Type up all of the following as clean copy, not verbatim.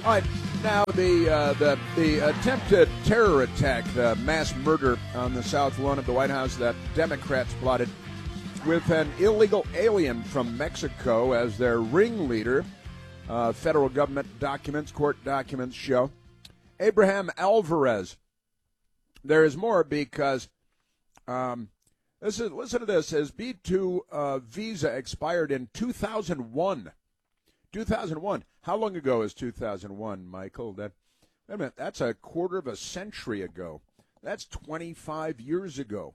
All right, now the attempted terror attack, the mass murder on the south lawn of the White House that Democrats plotted with an illegal alien from Mexico as their ringleader. Federal government documents, court documents show. Abraham Alvarez. There is more because, listen to this. His B-2 visa expired in 2001. 2001. How long ago is 2001, Michael? Wait a minute. That's a quarter of a century ago. That's 25 years ago.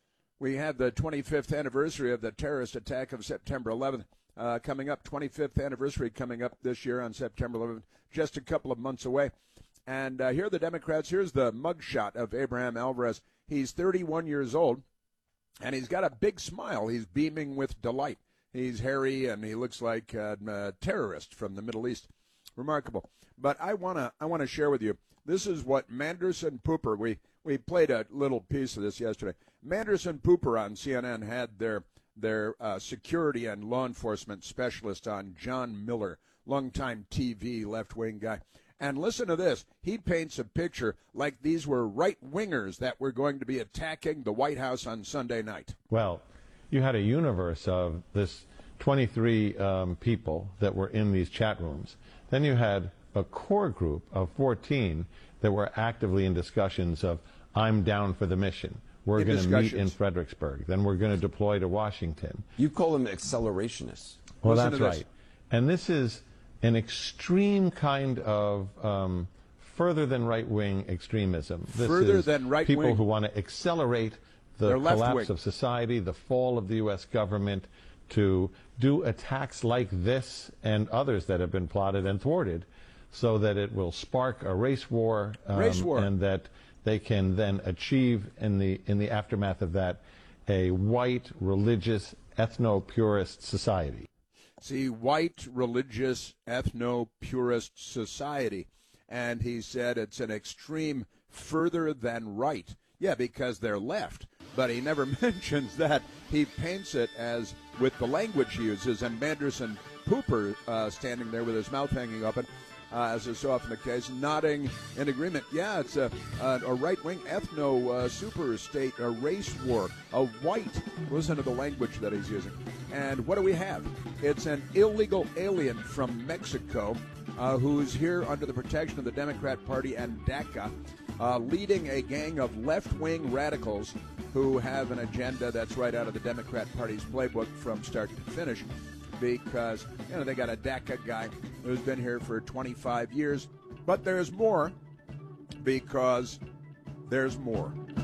We had the 25th anniversary of the terrorist attack of September 11th coming up. 25th anniversary coming up this year on September 11th, just a couple of months away. And here are the Democrats. Here's the mugshot of Abraham Alvarez. He's 31 years old, and he's got a big smile. He's beaming with delight. He's hairy, and he looks like a terrorist from the Middle East. Remarkable. But I wanna share with you. This is what Manderson Pooper. We played a little piece of this yesterday. Manderson Pooper on CNN had their security and law enforcement specialist on, John Miller, longtime TV left-wing guy. And listen to this. He paints a picture like these were right-wingers that were going to be attacking the White House on Sunday night. Well, you had a universe of this 23 people that were in these chat rooms. Then you had a core group of 14 that were actively in discussions of, I'm down for the mission. We're going to meet in Fredericksburg. Then we're going to deploy to Washington. You call them accelerationists. Well, that's right. And this is an extreme kind of further than right-wing extremism. This further than right-wing. People who want to accelerate the collapse of society, the fall of the U.S. government, to do attacks like this and others that have been plotted and thwarted so that it will spark a race war, and that they can then achieve in the aftermath of that a white, religious, ethno-purist society. See, white, religious, ethno-purist society. And he said it's an extreme further than right. Yeah, because they're left. But he never mentions that. He paints it as, with the language he uses, and Manderson Pooper standing there with his mouth hanging open, as is so often the case, nodding in agreement. Yeah, it's a right-wing ethno-super state, a race war, a white. Listen to the language that he's using. And what do we have? It's an illegal alien from Mexico who's here under the protection of the Democrat Party and DACA, leading a gang of left-wing radicals who have an agenda that's right out of the Democrat Party's playbook from start to finish, because, they got a DACA guy who's been here for 25 years. But there's more, because there's more.